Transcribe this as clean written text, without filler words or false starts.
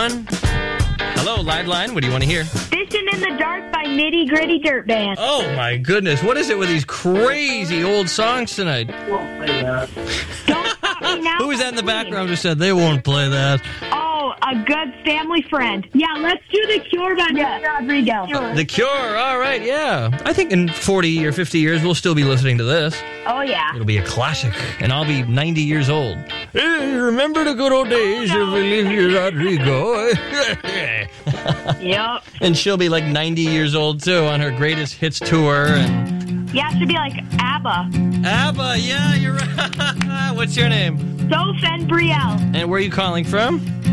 anyone? Hello, Live Line. What do you want to hear? Fishing in the Dark by Nitty Gritty Dirt Band. Oh, my goodness. What is it with these crazy old songs tonight? Won't play that. Don't Stop Me Now. Who was that in the background who said they won't play that? Oh, a good family friend. Yeah, let's do The Cure by Rodrigo. The Cure. All right, yeah. I think in 40 or 50 years, we'll still be listening to this. Oh, yeah. It'll be a classic, and I'll be 90 years old. Hey, remember the good old days of Olivia Rodrigo? Yep. And she'll be like 90 years old, too, on her greatest hits tour. And Yeah, it should be like ABBA. ABBA, yeah, you're right. What's your name? Soph and Brielle. And where are you calling from?